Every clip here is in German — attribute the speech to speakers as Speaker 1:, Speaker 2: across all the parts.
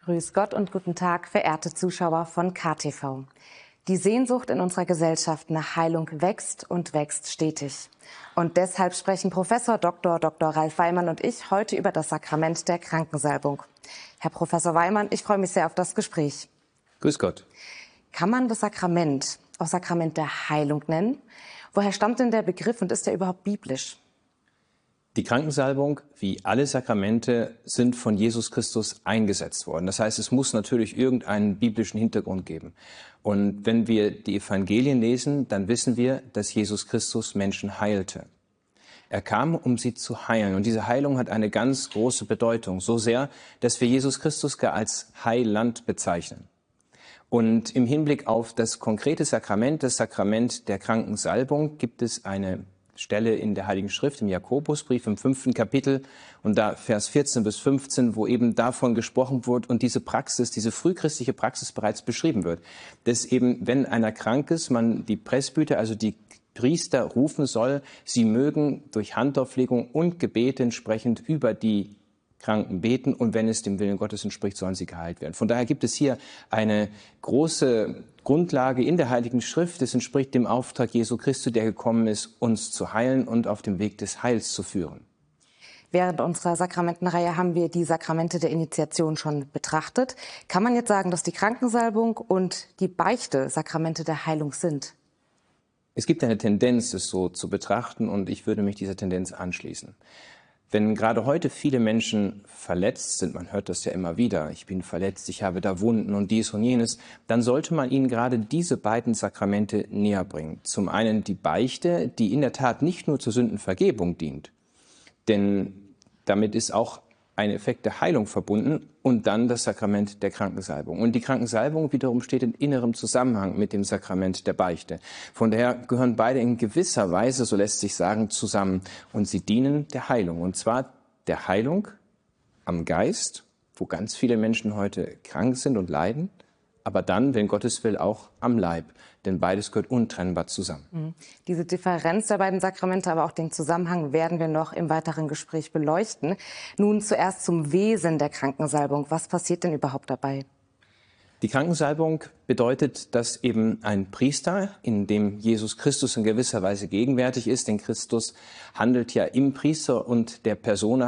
Speaker 1: Grüß Gott und guten Tag, verehrte Zuschauer von KTV. Die Sehnsucht in unserer Gesellschaft nach Heilung wächst und wächst stetig. Und deshalb sprechen Professor Dr. Ralf Weimann und ich heute über das Sakrament der Krankensalbung. Herr Professor Weimann, ich freue mich sehr auf das Gespräch.
Speaker 2: Grüß Gott.
Speaker 1: Kann man das Sakrament auch Sakrament der Heilung nennen? Woher stammt denn der Begriff und ist er überhaupt biblisch?
Speaker 2: Die Krankensalbung, wie alle Sakramente, sind von Jesus Christus eingesetzt worden. Das heißt, es muss natürlich irgendeinen biblischen Hintergrund geben. Und wenn wir die Evangelien lesen, dann wissen wir, dass Jesus Christus Menschen heilte. Er kam, um sie zu heilen. Und diese Heilung hat eine ganz große Bedeutung. So sehr, dass wir Jesus Christus gar als Heiland bezeichnen. Und im Hinblick auf das konkrete Sakrament, das Sakrament der Krankensalbung, gibt es eine Stelle in der Heiligen Schrift, im Jakobusbrief im 5. Kapitel und da Vers 14 bis 15, wo eben davon gesprochen wird und diese Praxis, diese frühchristliche Praxis bereits beschrieben wird, dass eben, wenn einer krank ist, man die Presbyter, also die Priester rufen soll, sie mögen durch Handauflegung und Gebet entsprechend über die Kranken beten und wenn es dem Willen Gottes entspricht, sollen sie geheilt werden. Von daher gibt es hier eine große Grundlage in der Heiligen Schrift. Es entspricht dem Auftrag Jesu Christi, der gekommen ist, uns zu heilen und auf dem Weg des Heils zu führen.
Speaker 1: Während unserer Sakramentenreihe haben wir die Sakramente der Initiation schon betrachtet. Kann man jetzt sagen, dass die Krankensalbung und die Beichte Sakramente der Heilung sind?
Speaker 2: Es gibt eine Tendenz, es so zu betrachten und ich würde mich dieser Tendenz anschließen. Wenn gerade heute viele Menschen verletzt sind, man hört das ja immer wieder, ich bin verletzt, ich habe da Wunden und dies und jenes, dann sollte man ihnen gerade diese beiden Sakramente näher bringen. Zum einen die Beichte, die in der Tat nicht nur zur Sündenvergebung dient, denn damit ist auch ein Effekt der Heilung verbunden und dann das Sakrament der Krankensalbung. Und die Krankensalbung wiederum steht in innerem Zusammenhang mit dem Sakrament der Beichte. Von daher gehören beide in gewisser Weise, so lässt sich sagen, zusammen. Und sie dienen der Heilung. Und zwar der Heilung am Geist, wo ganz viele Menschen heute krank sind und leiden, aber dann, wenn Gottes will, auch am Leib. Denn beides gehört untrennbar zusammen.
Speaker 1: Diese Differenz der beiden Sakramente, aber auch den Zusammenhang werden wir noch im weiteren Gespräch beleuchten. Nun zuerst zum Wesen der Krankensalbung. Was passiert denn überhaupt dabei?
Speaker 2: Die Krankensalbung bedeutet, dass eben ein Priester, in dem Jesus Christus in gewisser Weise gegenwärtig ist, denn Christus handelt ja im Priester und der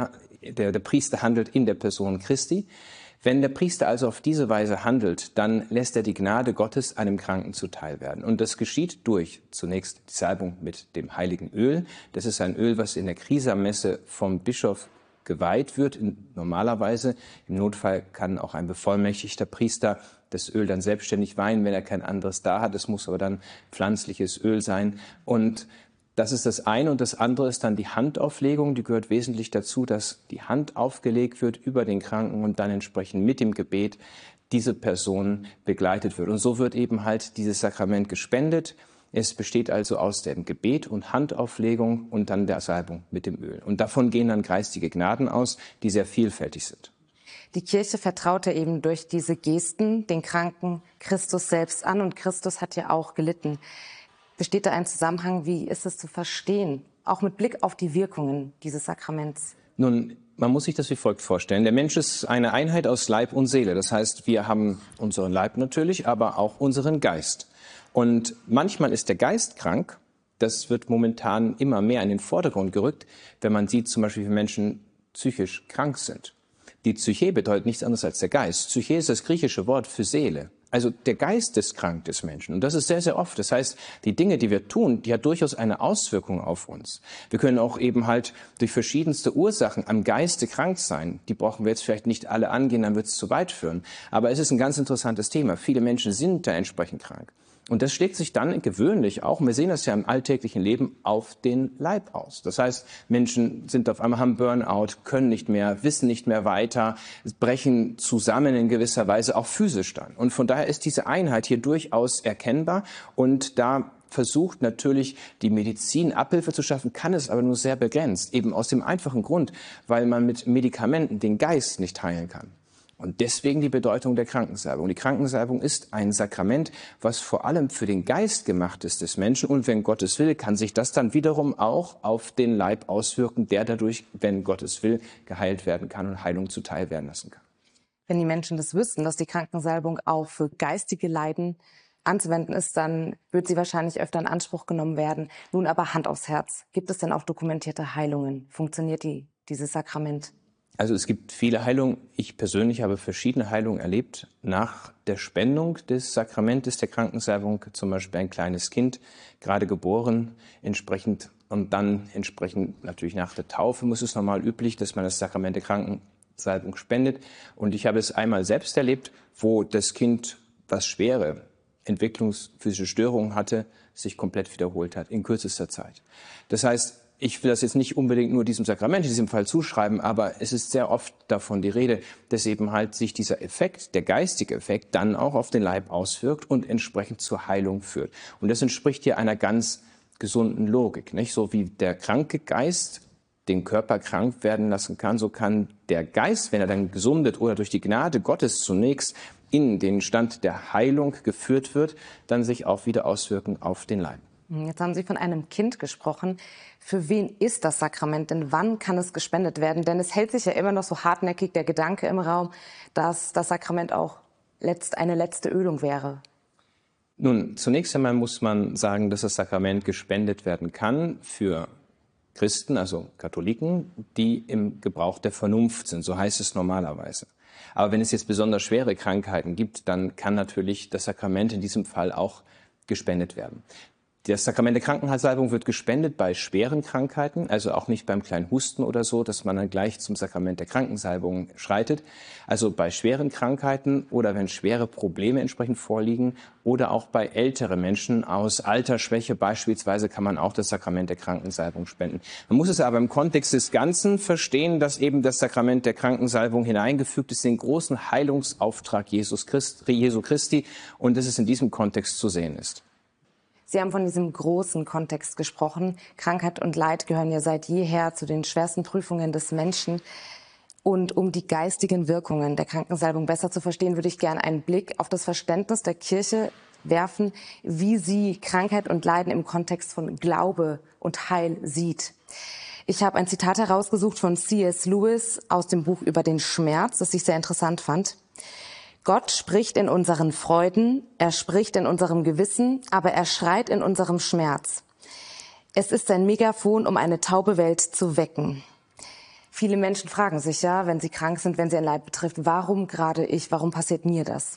Speaker 2: Priester handelt in der Person Christi. Wenn der Priester also auf diese Weise handelt, dann lässt er die Gnade Gottes einem Kranken zuteil werden. Und das geschieht durch zunächst die Salbung mit dem heiligen Öl. Das ist ein Öl, was in der Krisammesse vom Bischof geweiht wird, normalerweise. Im Notfall kann auch ein bevollmächtigter Priester das Öl dann selbstständig weihen, wenn er kein anderes da hat. Es muss aber dann pflanzliches Öl sein. Und das ist das eine und das andere ist dann die Handauflegung. Die gehört wesentlich dazu, dass die Hand aufgelegt wird über den Kranken und dann entsprechend mit dem Gebet diese Person begleitet wird. Und so wird eben halt dieses Sakrament gespendet. Es besteht also aus dem Gebet und Handauflegung und dann der Salbung mit dem Öl. Und davon gehen dann geistige Gnaden aus, die sehr vielfältig sind.
Speaker 1: Die Kirche vertraute eben durch diese Gesten den Kranken Christus selbst an und Christus hat ja auch gelitten. Besteht da ein Zusammenhang? Wie ist es zu verstehen? Auch mit Blick auf die Wirkungen dieses Sakraments.
Speaker 2: Nun, man muss sich das wie folgt vorstellen. Der Mensch ist eine Einheit aus Leib und Seele. Das heißt, wir haben unseren Leib natürlich, aber auch unseren Geist. Und manchmal ist der Geist krank. Das wird momentan immer mehr in den Vordergrund gerückt, wenn man sieht zum Beispiel, wie Menschen psychisch krank sind. Die Psyche bedeutet nichts anderes als der Geist. Psyche ist das griechische Wort für Seele. Also der Geist ist krank des Menschen. Und das ist sehr, sehr oft. Das heißt, die Dinge, die wir tun, die hat durchaus eine Auswirkung auf uns. Wir können auch eben halt durch verschiedenste Ursachen am Geiste krank sein. Die brauchen wir jetzt vielleicht nicht alle angehen, dann wird es zu weit führen. Aber es ist ein ganz interessantes Thema. Viele Menschen sind da entsprechend krank. Und das schlägt sich dann gewöhnlich auch, und wir sehen das ja im alltäglichen Leben, auf den Leib aus. Das heißt, Menschen sind auf einmal, haben Burnout, können nicht mehr, wissen nicht mehr weiter, brechen zusammen in gewisser Weise auch physisch dann. Und von daher ist diese Einheit hier durchaus erkennbar und da versucht natürlich die Medizin Abhilfe zu schaffen, kann es aber nur sehr begrenzt, eben aus dem einfachen Grund, weil man mit Medikamenten den Geist nicht heilen kann. Und deswegen die Bedeutung der Krankensalbung. Die Krankensalbung ist ein Sakrament, was vor allem für den Geist gemacht ist des Menschen. Und wenn Gottes will, kann sich das dann wiederum auch auf den Leib auswirken, der dadurch, wenn Gottes will, geheilt werden kann und Heilung zuteil werden lassen kann.
Speaker 1: Wenn die Menschen das wüssten, dass die Krankensalbung auch für geistige Leiden anzuwenden ist, dann wird sie wahrscheinlich öfter in Anspruch genommen werden. Nun aber Hand aufs Herz. Gibt es denn auch dokumentierte Heilungen? Funktioniert dieses Sakrament?
Speaker 2: Also es gibt viele Heilungen. Ich persönlich habe verschiedene Heilungen erlebt. Nach der Spendung des Sakramentes der Krankensalbung, zum Beispiel ein kleines Kind, gerade geboren, entsprechend und dann entsprechend natürlich nach der Taufe muss es normal üblich, dass man das Sakrament der Krankensalbung spendet. Und ich habe es einmal selbst erlebt, wo das Kind, was schwere entwicklungsphysische Störungen hatte, sich komplett wiederholt hat in kürzester Zeit. Das heißt, ich will das jetzt nicht unbedingt nur diesem Sakrament in diesem Fall zuschreiben, aber es ist sehr oft davon die Rede, dass eben halt sich dieser Effekt, der geistige Effekt, dann auch auf den Leib auswirkt und entsprechend zur Heilung führt. Und das entspricht hier einer ganz gesunden Logik, nicht? So wie der kranke Geist den Körper krank werden lassen kann, so kann der Geist, wenn er dann gesundet oder durch die Gnade Gottes zunächst in den Stand der Heilung geführt wird, dann sich auch wieder auswirken auf den Leib.
Speaker 1: Jetzt haben Sie von einem Kind gesprochen. Für wen ist das Sakrament? Denn wann kann es gespendet werden? Denn es hält sich ja immer noch so hartnäckig der Gedanke im Raum, dass das Sakrament auch eine letzte Ölung wäre.
Speaker 2: Nun, zunächst einmal muss man sagen, dass das Sakrament gespendet werden kann für Christen, also Katholiken, die im Gebrauch der Vernunft sind. So heißt es normalerweise. Aber wenn es jetzt besonders schwere Krankheiten gibt, dann kann natürlich das Sakrament in diesem Fall auch gespendet werden. Das Sakrament der Krankensalbung wird gespendet bei schweren Krankheiten, also auch nicht beim kleinen Husten oder so, dass man dann gleich zum Sakrament der Krankensalbung schreitet. Also bei schweren Krankheiten oder wenn schwere Probleme entsprechend vorliegen oder auch bei älteren Menschen aus Altersschwäche beispielsweise kann man auch das Sakrament der Krankensalbung spenden. Man muss es aber im Kontext des Ganzen verstehen, dass eben das Sakrament der Krankensalbung hineingefügt ist, den großen Heilungsauftrag Jesu Christi und dass es in diesem Kontext zu sehen ist.
Speaker 1: Sie haben von diesem großen Kontext gesprochen. Krankheit und Leid gehören ja seit jeher zu den schwersten Prüfungen des Menschen. Und um die geistigen Wirkungen der Krankensalbung besser zu verstehen, würde ich gerne einen Blick auf das Verständnis der Kirche werfen, wie sie Krankheit und Leiden im Kontext von Glaube und Heil sieht. Ich habe ein Zitat herausgesucht von C.S. Lewis aus dem Buch über den Schmerz, das ich sehr interessant fand. Gott spricht in unseren Freuden, er spricht in unserem Gewissen, aber er schreit in unserem Schmerz. Es ist ein Megafon, um eine taube Welt zu wecken. Viele Menschen fragen sich ja, wenn sie krank sind, wenn sie ein Leid betrifft, warum gerade ich, warum passiert mir das?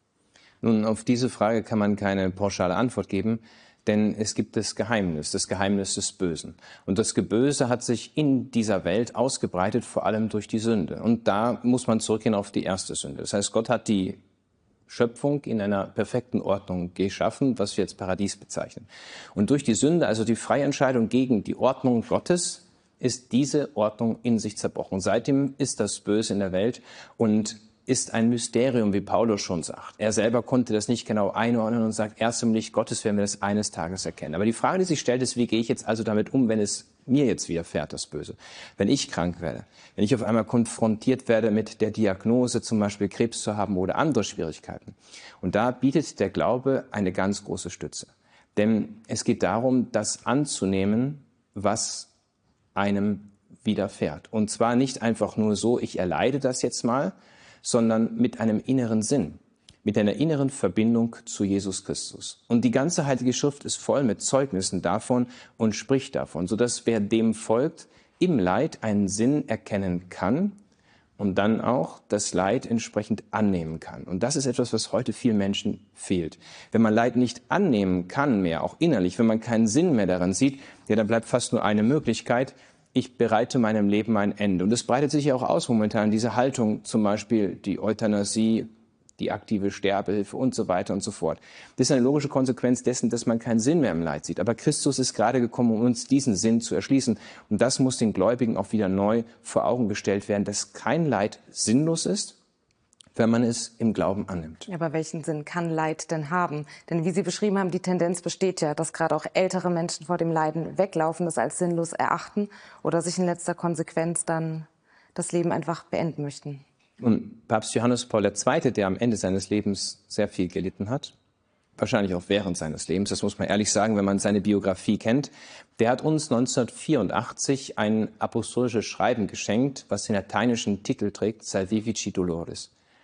Speaker 2: Nun, auf diese Frage kann man keine pauschale Antwort geben, denn es gibt das Geheimnis des Bösen. Und das Böse hat sich in dieser Welt ausgebreitet, vor allem durch die Sünde. Und da muss man zurückgehen auf die erste Sünde. Das heißt, Gott hat die Schöpfung in einer perfekten Ordnung geschaffen, was wir als Paradies bezeichnen. Und durch die Sünde, also die freie Entscheidung gegen die Ordnung Gottes, ist diese Ordnung in sich zerbrochen. Seitdem ist das Böse in der Welt und ist ein Mysterium, wie Paulus schon sagt. Er selber konnte das nicht genau einordnen und sagt, erst im Licht Gottes werden wir das eines Tages erkennen. Aber die Frage, die sich stellt, ist, wie gehe ich jetzt also damit um, wenn es mir jetzt widerfährt, das Böse? Wenn ich krank werde, wenn ich auf einmal konfrontiert werde mit der Diagnose, zum Beispiel Krebs zu haben oder andere Schwierigkeiten. Und da bietet der Glaube eine ganz große Stütze. Denn es geht darum, das anzunehmen, was einem widerfährt. Und zwar nicht einfach nur so, ich erleide das jetzt mal, sondern mit einem inneren Sinn, mit einer inneren Verbindung zu Jesus Christus. Und die ganze Heilige Schrift ist voll mit Zeugnissen davon und spricht davon, sodass wer dem folgt, im Leid einen Sinn erkennen kann und dann auch das Leid entsprechend annehmen kann. Und das ist etwas, was heute vielen Menschen fehlt. Wenn man Leid nicht annehmen kann mehr, auch innerlich, wenn man keinen Sinn mehr daran sieht, ja, dann bleibt fast nur eine Möglichkeit: Ich bereite meinem Leben ein Ende. Und es breitet sich ja auch aus momentan, diese Haltung, zum Beispiel die Euthanasie, die aktive Sterbehilfe und so weiter und so fort. Das ist eine logische Konsequenz dessen, dass man keinen Sinn mehr im Leid sieht. Aber Christus ist gerade gekommen, um uns diesen Sinn zu erschließen. Und das muss den Gläubigen auch wieder neu vor Augen gestellt werden, dass kein Leid sinnlos ist, wenn man es im Glauben annimmt.
Speaker 1: Aber welchen Sinn kann Leid denn haben? Denn wie Sie beschrieben haben, die Tendenz besteht ja, dass gerade auch ältere Menschen vor dem Leiden weglaufen, das als sinnlos erachten oder sich in letzter Konsequenz dann das Leben einfach beenden möchten.
Speaker 2: Und Papst Johannes Paul II., der am Ende seines Lebens sehr viel gelitten hat, wahrscheinlich auch während seines Lebens, das muss man ehrlich sagen, wenn man seine Biografie kennt, der hat uns 1984 ein apostolisches Schreiben geschenkt, was den lateinischen Titel trägt, Salvifici Doloris.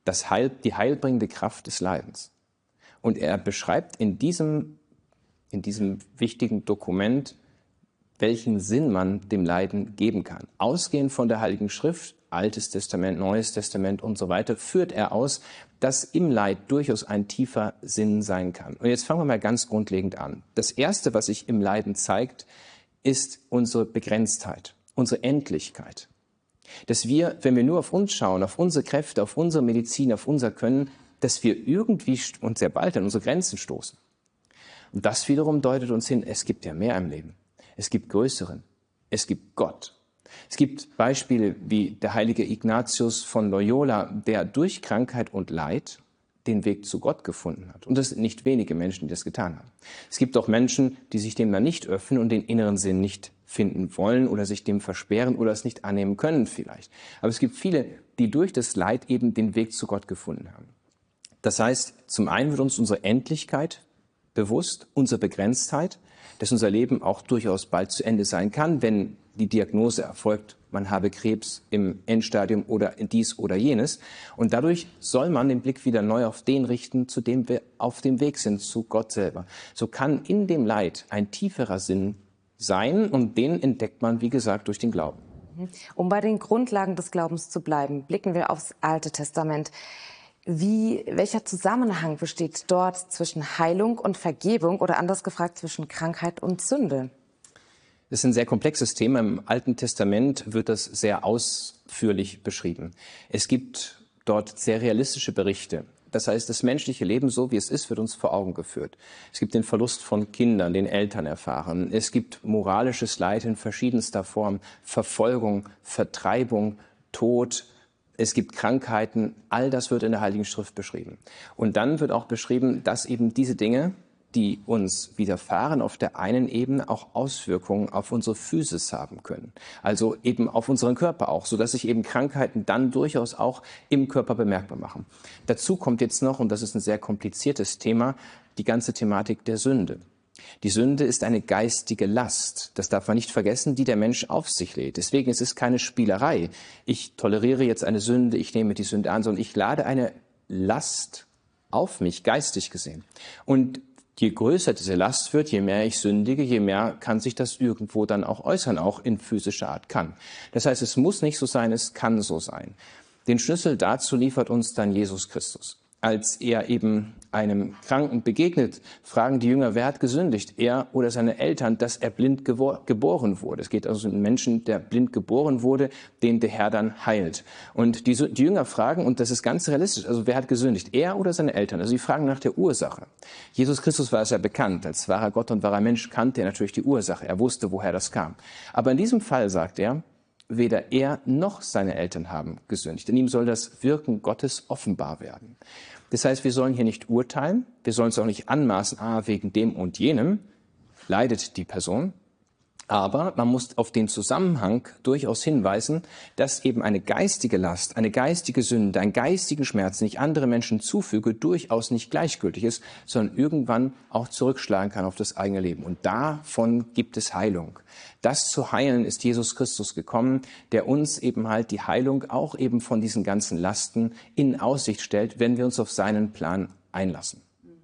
Speaker 2: die heilbringende Kraft des Leidens. Und er beschreibt in diesem wichtigen Dokument, welchen Sinn man dem Leiden geben kann. Ausgehend von der Heiligen Schrift, Altes Testament, Neues Testament und so weiter, führt er aus, dass im Leid durchaus ein tiefer Sinn sein kann. Und jetzt fangen wir mal ganz grundlegend an. Das Erste, was sich im Leiden zeigt, ist unsere Begrenztheit, unsere Endlichkeit. Dass wir, wenn wir nur auf uns schauen, auf unsere Kräfte, auf unsere Medizin, auf unser Können, dass wir irgendwie und sehr bald an unsere Grenzen stoßen. Und das wiederum deutet uns hin, es gibt ja mehr im Leben. Es gibt Größeren. Es gibt Gott. Es gibt Beispiele wie der heilige Ignatius von Loyola, der durch Krankheit und Leid den Weg zu Gott gefunden hat. Und das sind nicht wenige Menschen, die das getan haben. Es gibt auch Menschen, die sich dem dann nicht öffnen und den inneren Sinn nicht finden wollen oder sich dem versperren oder es nicht annehmen können vielleicht. Aber es gibt viele, die durch das Leid eben den Weg zu Gott gefunden haben. Das heißt, zum einen wird uns unsere Endlichkeit bewusst, unsere Begrenztheit, dass unser Leben auch durchaus bald zu Ende sein kann, wenn die Diagnose erfolgt, man habe Krebs im Endstadium oder dies oder jenes. Und dadurch soll man den Blick wieder neu auf den richten, zu dem wir auf dem Weg sind, zu Gott selber. So kann in dem Leid ein tieferer Sinn sein und den entdeckt man, wie gesagt, durch den Glauben.
Speaker 1: Um bei den Grundlagen des Glaubens zu bleiben, blicken wir aufs Alte Testament. Welcher Zusammenhang besteht dort zwischen Heilung und Vergebung oder anders gefragt zwischen Krankheit und Sünde?
Speaker 2: Das ist ein sehr komplexes Thema. Im Alten Testament wird das sehr ausführlich beschrieben. Es gibt dort sehr realistische Berichte. Das heißt, das menschliche Leben, so wie es ist, wird uns vor Augen geführt. Es gibt den Verlust von Kindern, den Eltern erfahren. Es gibt moralisches Leid in verschiedenster Form, Verfolgung, Vertreibung, Tod. Es gibt Krankheiten. All das wird in der Heiligen Schrift beschrieben. Und dann wird auch beschrieben, dass eben diese Dinge, die uns widerfahren, auf der einen Ebene auch Auswirkungen auf unsere Physis haben können. Also eben auf unseren Körper auch, sodass sich eben Krankheiten dann durchaus auch im Körper bemerkbar machen. Dazu kommt jetzt noch, und das ist ein sehr kompliziertes Thema, die ganze Thematik der Sünde. Die Sünde ist eine geistige Last, das darf man nicht vergessen, die der Mensch auf sich lädt. Deswegen ist es keine Spielerei. Ich toleriere jetzt eine Sünde, ich nehme die Sünde an, sondern ich lade eine Last auf mich, geistig gesehen. Und je größer diese Last wird, je mehr ich sündige, je mehr kann sich das irgendwo dann auch äußern, auch in physischer Art kann. Das heißt, es muss nicht so sein, es kann so sein. Den Schlüssel dazu liefert uns dann Jesus Christus. Als er eben einem Kranken begegnet, fragen die Jünger, wer hat gesündigt, er oder seine Eltern, dass er blind geboren wurde. Es geht also um einen Menschen, der blind geboren wurde, den der Herr dann heilt. Und die Jünger fragen, und das ist ganz realistisch, also wer hat gesündigt, er oder seine Eltern? Also sie fragen nach der Ursache. Jesus Christus war es ja bekannt, als wahrer Gott und wahrer Mensch kannte er natürlich die Ursache, er wusste, woher das kam. Aber in diesem Fall sagt er, weder er noch seine Eltern haben gesündigt. In ihm soll das Wirken Gottes offenbar werden. Das heißt, wir sollen hier nicht urteilen, wir sollen es auch nicht anmaßen, wegen dem und jenem leidet die Person. Aber man muss auf den Zusammenhang durchaus hinweisen, dass eben eine geistige Last, eine geistige Sünde, ein geistigen Schmerz, den ich anderen Menschen zufüge, durchaus nicht gleichgültig ist, sondern irgendwann auch zurückschlagen kann auf das eigene Leben. Und davon gibt es Heilung. Das zu heilen ist Jesus Christus gekommen, der uns eben halt die Heilung auch eben von diesen ganzen Lasten in Aussicht stellt, wenn wir uns auf seinen Plan einlassen.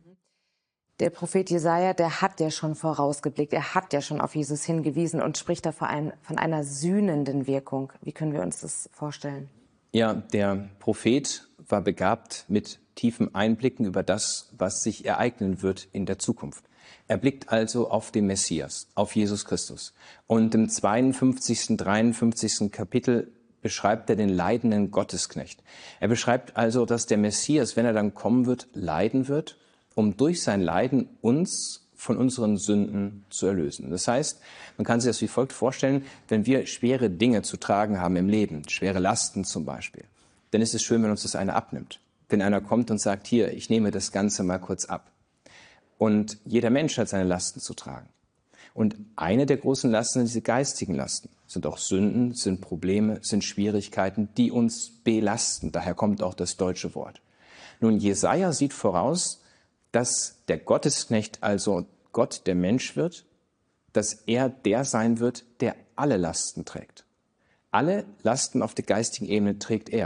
Speaker 1: Der Prophet Jesaja, der hat ja schon vorausgeblickt, er hat ja schon auf Jesus hingewiesen und spricht da von einer sühnenden Wirkung. Wie können wir uns das vorstellen?
Speaker 2: Ja, der Prophet war begabt mit tiefen Einblicken über das, was sich ereignen wird in der Zukunft. Er blickt also auf den Messias, auf Jesus Christus. Und im 52., 53. Kapitel beschreibt er den leidenden Gottesknecht. Er beschreibt also, dass der Messias, wenn er dann kommen wird, leiden wird, um durch sein Leiden uns von unseren Sünden zu erlösen. Das heißt, man kann sich das wie folgt vorstellen, wenn wir schwere Dinge zu tragen haben im Leben, schwere Lasten zum Beispiel, dann ist es schön, wenn uns das einer abnimmt. Wenn einer kommt und sagt, hier, ich nehme das Ganze mal kurz ab. Und jeder Mensch hat seine Lasten zu tragen. Und eine der großen Lasten sind diese geistigen Lasten. Sind auch Sünden, sind Probleme, sind Schwierigkeiten, die uns belasten. Daher kommt auch das deutsche Wort. Nun, Jesaja sieht voraus, dass der Gottesknecht, also Gott, der Mensch wird, dass er der sein wird, der alle Lasten trägt. Alle Lasten auf der geistigen Ebene trägt er.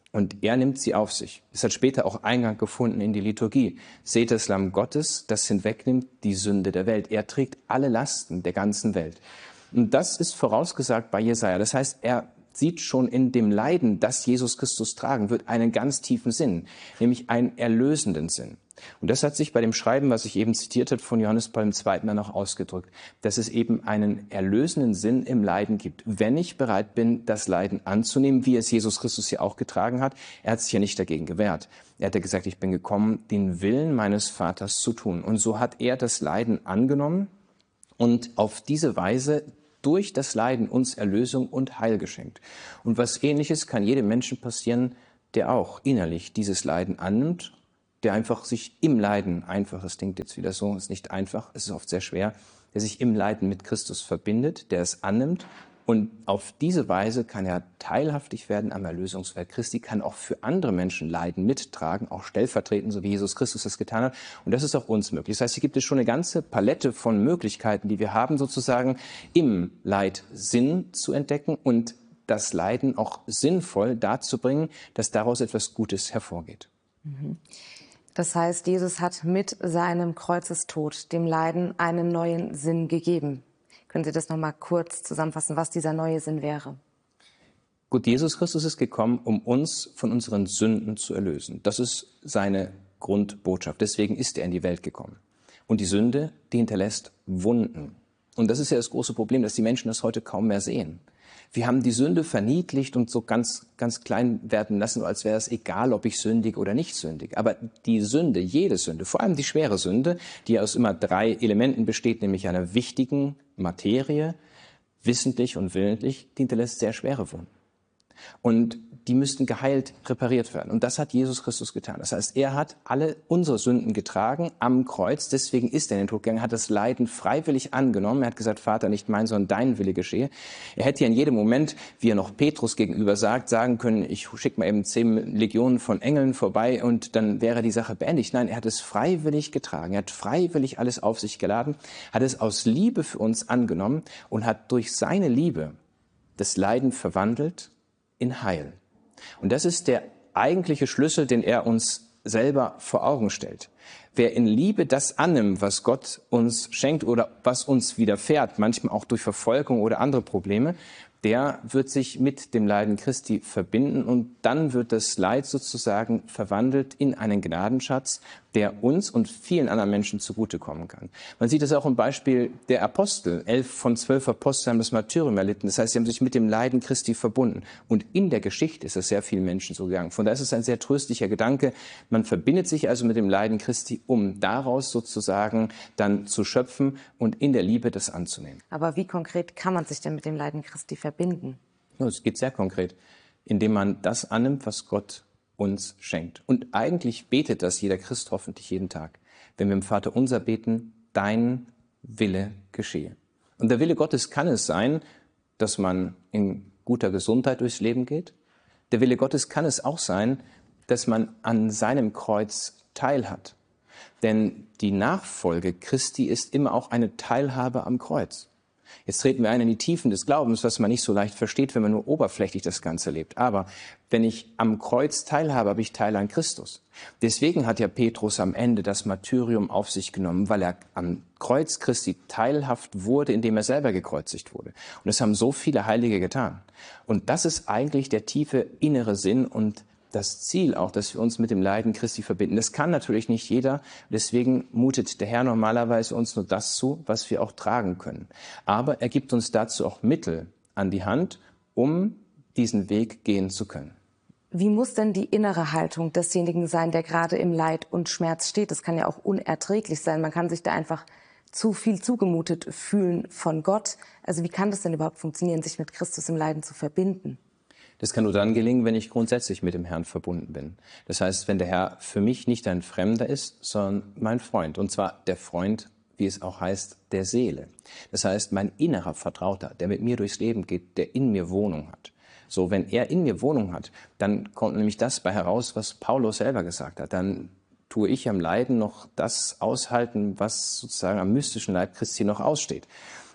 Speaker 2: Und er nimmt sie auf sich. Es hat später auch Eingang gefunden in die Liturgie. Seht das Lamm Gottes, das hinwegnimmt die Sünde der Welt. Er trägt alle Lasten der ganzen Welt. Und das ist vorausgesagt bei Jesaja. Das heißt, er sieht schon in dem Leiden, das Jesus Christus tragen wird, einen ganz tiefen Sinn, nämlich einen erlösenden Sinn. Und das hat sich bei dem Schreiben, was ich eben zitiert habe, von Johannes Paul II. Dann auch ausgedrückt, dass es eben einen erlösenden Sinn im Leiden gibt, wenn ich bereit bin, das Leiden anzunehmen, wie es Jesus Christus ja auch getragen hat. Er hat sich ja nicht dagegen gewehrt. Er hat ja gesagt, ich bin gekommen, den Willen meines Vaters zu tun. Und so hat er das Leiden angenommen und auf diese Weise durch das Leiden uns Erlösung und Heil geschenkt. Und was Ähnliches kann jedem Menschen passieren, der auch innerlich dieses Leiden annimmt, der einfach sich im Leiden, einfach, das klingt jetzt wieder so, ist nicht einfach, es ist oft sehr schwer, der sich im Leiden mit Christus verbindet, der es annimmt und auf diese Weise kann er teilhaftig werden am Erlösungswerk Christi, kann auch für andere Menschen Leiden mittragen, auch stellvertretend, so wie Jesus Christus das getan hat. Und das ist auch uns möglich. Das heißt, hier gibt es schon eine ganze Palette von Möglichkeiten, die wir haben, sozusagen im Leid Sinn zu entdecken und das Leiden auch sinnvoll darzubringen, dass daraus etwas Gutes hervorgeht.
Speaker 1: Das heißt, Jesus hat mit seinem Kreuzestod dem Leiden einen neuen Sinn gegeben. Können Sie das noch mal kurz zusammenfassen, was dieser neue Sinn wäre?
Speaker 2: Gut, Jesus Christus ist gekommen, um uns von unseren Sünden zu erlösen. Das ist seine Grundbotschaft. Deswegen ist er in die Welt gekommen. Und die Sünde, die hinterlässt Wunden. Und das ist ja das große Problem, dass die Menschen das heute kaum mehr sehen. Wir haben die Sünde verniedlicht und so ganz klein werden lassen, als wäre es egal, ob ich sündige oder nicht sündige. Aber die Sünde, jede Sünde, vor allem die schwere Sünde, die aus immer 3 Elementen besteht, nämlich einer wichtigen Materie, wissentlich und willentlich, die hinterlässt sehr schwere Wunden. Und die müssten geheilt, repariert werden. Und das hat Jesus Christus getan. Das heißt, er hat alle unsere Sünden getragen am Kreuz. Deswegen ist er in den Tod gegangen, hat das Leiden freiwillig angenommen. Er hat gesagt, Vater, nicht mein, sondern dein Wille geschehe. Er hätte ja in jedem Moment, wie er noch Petrus gegenüber sagt, sagen können, ich schicke mal eben 10 Legionen von Engeln vorbei und dann wäre die Sache beendigt. Nein, er hat es freiwillig getragen. Er hat freiwillig alles auf sich geladen, hat es aus Liebe für uns angenommen und hat durch seine Liebe das Leiden verwandelt in Heil. Und das ist der eigentliche Schlüssel, den er uns selber vor Augen stellt. Wer in Liebe das annimmt, was Gott uns schenkt oder was uns widerfährt, manchmal auch durch Verfolgung oder andere Probleme, der wird sich mit dem Leiden Christi verbinden und dann wird das Leid sozusagen verwandelt in einen Gnadenschatz, der uns und vielen anderen Menschen zugutekommen kann. Man sieht das auch im Beispiel der Apostel. 11 von 12 Aposteln haben das Martyrium erlitten. Das heißt, sie haben sich mit dem Leiden Christi verbunden. Und in der Geschichte ist es sehr vielen Menschen so gegangen. Von daher ist es ein sehr tröstlicher Gedanke. Man verbindet sich also mit dem Leiden Christi, um daraus sozusagen dann zu schöpfen und in der Liebe das anzunehmen.
Speaker 1: Aber wie konkret kann man sich denn mit dem Leiden Christi verbinden?
Speaker 2: Es geht sehr konkret, indem man das annimmt, was Gott uns schenkt. Und eigentlich betet das jeder Christ hoffentlich jeden Tag. Wenn wir im Vater unser beten, dein Wille geschehe. Und der Wille Gottes kann es sein, dass man in guter Gesundheit durchs Leben geht. Der Wille Gottes kann es auch sein, dass man an seinem Kreuz teilhat. Denn die Nachfolge Christi ist immer auch eine Teilhabe am Kreuz. Jetzt treten wir ein in die Tiefen des Glaubens, was man nicht so leicht versteht, wenn man nur oberflächlich das Ganze lebt. Aber wenn ich am Kreuz teilhabe, habe ich Teil an Christus. Deswegen hat ja Petrus am Ende das Martyrium auf sich genommen, weil er am Kreuz Christi teilhaft wurde, indem er selber gekreuzigt wurde. Und das haben so viele Heilige getan. Und das ist eigentlich der tiefe innere Sinn und das Ziel auch, dass wir uns mit dem Leiden Christi verbinden. Das kann natürlich nicht jeder. Deswegen mutet der Herr normalerweise uns nur das zu, was wir auch tragen können. Aber er gibt uns dazu auch Mittel an die Hand, um diesen Weg gehen zu können.
Speaker 1: Wie muss denn die innere Haltung desjenigen sein, der gerade im Leid und Schmerz steht? Das kann ja auch unerträglich sein. Man kann sich da einfach zu viel zugemutet fühlen von Gott. Also wie kann das denn überhaupt funktionieren, sich mit Christus im Leiden zu verbinden?
Speaker 2: Das kann nur dann gelingen, wenn ich grundsätzlich mit dem Herrn verbunden bin. Das heißt, wenn der Herr für mich nicht ein Fremder ist, sondern mein Freund. Und zwar der Freund, wie es auch heißt, der Seele. Das heißt, mein innerer Vertrauter, der mit mir durchs Leben geht, der in mir Wohnung hat. So, wenn er in mir Wohnung hat, dann kommt nämlich das bei heraus, was Paulus selber gesagt hat. Dann tue ich am Leiden noch das aushalten, was sozusagen am mystischen Leib Christi noch aussteht.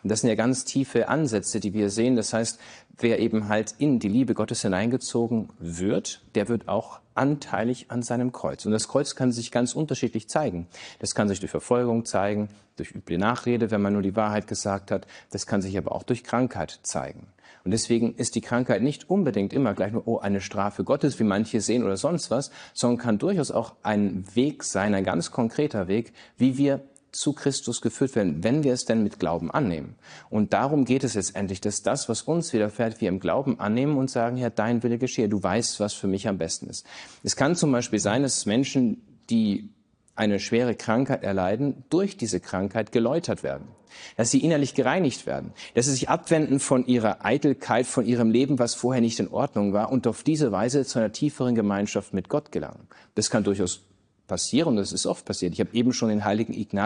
Speaker 2: Und das sind ja ganz tiefe Ansätze, die wir sehen. Das heißt, wer eben halt in die Liebe Gottes hineingezogen wird, der wird auch anteilig an seinem Kreuz. Und das Kreuz kann sich ganz unterschiedlich zeigen. Das kann sich durch Verfolgung zeigen, durch üble Nachrede, wenn man nur die Wahrheit gesagt hat. Das kann sich aber auch durch Krankheit zeigen. Und deswegen ist die Krankheit nicht unbedingt immer gleich nur, oh, eine Strafe Gottes, wie manche sehen oder sonst was, sondern kann durchaus auch ein Weg sein, ein ganz konkreter Weg, wie wir zu Christus geführt werden, wenn wir es denn mit Glauben annehmen. Und darum geht es letztendlich, dass das, was uns widerfährt, wir im Glauben annehmen und sagen, Herr, dein Wille geschehe. Du weißt, was für mich am besten ist. Es kann zum Beispiel sein, dass Menschen, die eine schwere Krankheit erleiden, durch diese Krankheit geläutert werden. Dass sie innerlich gereinigt werden. Dass sie sich abwenden von ihrer Eitelkeit, von ihrem Leben, was vorher nicht in Ordnung war, und auf diese Weise zu einer tieferen Gemeinschaft mit Gott gelangen. Das kann durchaus passieren, und das ist oft passiert. Ich habe eben schon den heiligen Ignaz